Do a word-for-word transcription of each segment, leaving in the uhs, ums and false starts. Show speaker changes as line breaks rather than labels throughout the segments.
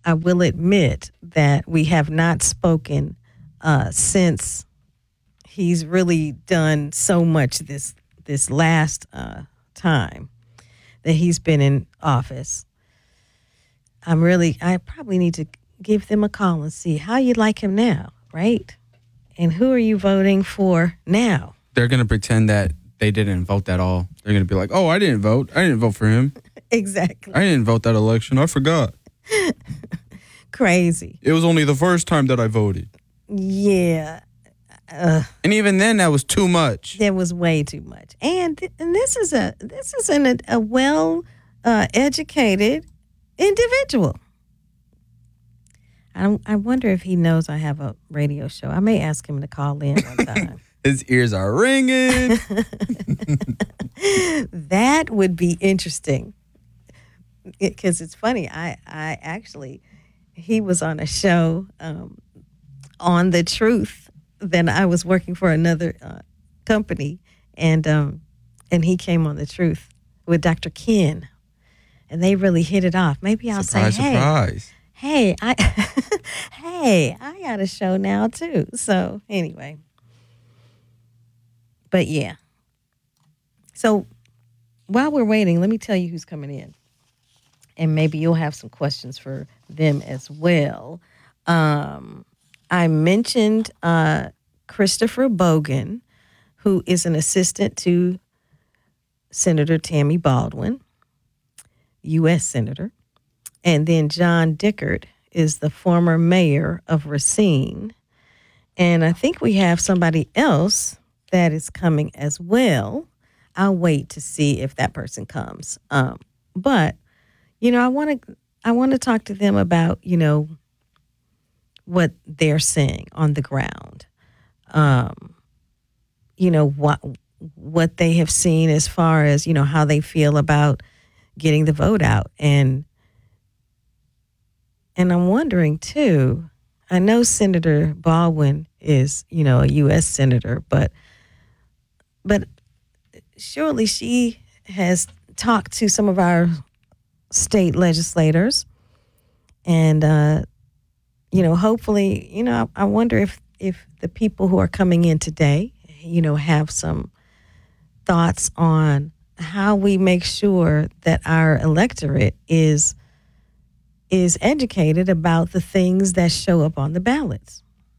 I will admit that we have not spoken uh, since he's really done so much this this last uh, time that he's been in office. I'm really, I probably need to give them a call and see how you like him now, right? And who are you voting for now?
They're going to pretend that they didn't vote at all. They're going to be like, oh, I didn't vote. I didn't vote for him.
Exactly.
I didn't vote that election. I forgot.
Crazy.
It was only the first time that I voted.
Yeah. Uh,
and even then, that was too much.
There was way too much. And th- and this is a this is an, a, a well uh, educated individual. I I wonder if he knows I have a radio show. I may ask him to call in one time.
His ears are ringing.
That would be interesting. Because it, it's funny. I, I actually, he was on a show um, on The Truth. Then I was working for another uh, company. And um, and he came on The Truth with Doctor Ken. And they really hit it off. Maybe I'll
surprise,
say, hey.
Surprise.
Hey, I hey, I got a show now too. So anyway. But yeah. So while we're waiting, let me tell you who's coming in. And maybe you'll have some questions for them as well. Um, I mentioned uh, Christopher Bogan, who is an assistant to Senator Tammy Baldwin, U S Senator. And then John Dickert is the former mayor of Racine. And I think we have somebody else that is coming as well. I'll wait to see if that person comes. Um, but, you know, I want to I want to talk to them about, you know, what they're seeing on the ground. Um, you know, what what they have seen as far as, you know, how they feel about getting the vote out. And And I'm wondering, too, I know Senator Baldwin is, you know, a U S senator, but but surely she has talked to some of our state legislators. And, uh, you know, hopefully, you know, I, I wonder if, if the people who are coming in today, you know, have some thoughts on how we make sure that our electorate is is educated about the things that show up on the ballots.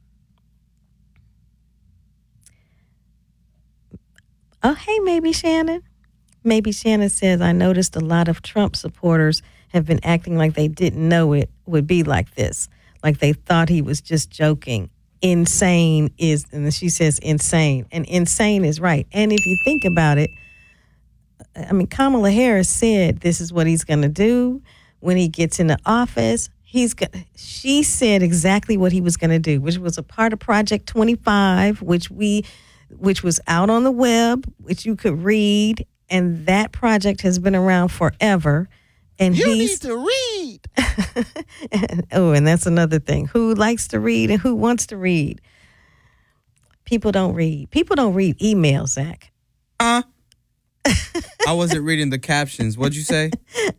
Oh, hey, maybe Shannon. Maybe Shannon says, I noticed a lot of Trump supporters have been acting like they didn't know it would be like this, like they thought he was just joking. Insane is, and she says insane, and insane is right. And if you think about it, I mean, Kamala Harris said this is what he's going to do when he gets into office. He's go- she said exactly what he was going to do, which was a part of Project twenty-five, which we, which was out on the web, which you could read, and that project has been around forever. And
you
he's,
need to read.
and, oh, and that's another thing: who likes to read and who wants to read. People don't read. People don't read emails, Zach.
Uh. I wasn't reading the captions. What'd you say?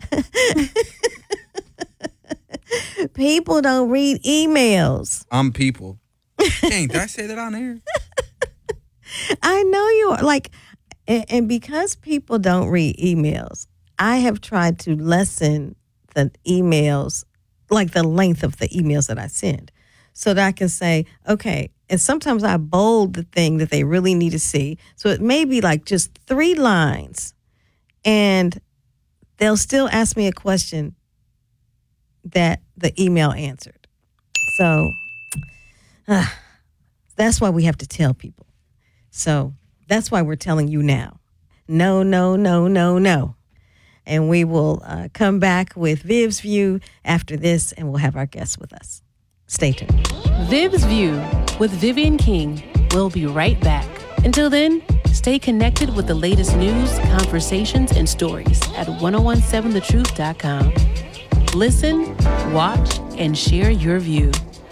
People don't read emails.
I'm people. Dang, did I say that on air?
I know you are. Like, and, and because people don't read emails, I have tried to lessen the emails, like the length of the emails that I send, so that I can say, okay, and sometimes I bold the thing that they really need to see. So it may be like just three lines, and they'll still ask me a question that the email answered. So uh, that's why we have to tell people. So that's why we're telling you now. No, no, no, no, no. And we will uh, come back with Viv's View after this, and we'll have our guests with us. Stay tuned.
Viv's View with Vivian King. We'll be right back. Until then, stay connected with the latest news, conversations, and stories at ten seventeen the truth dot com. Listen, watch, and share your view.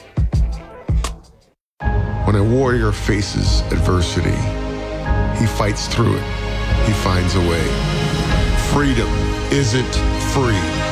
When a warrior faces adversity, he fights through it. He finds a way. Freedom isn't free.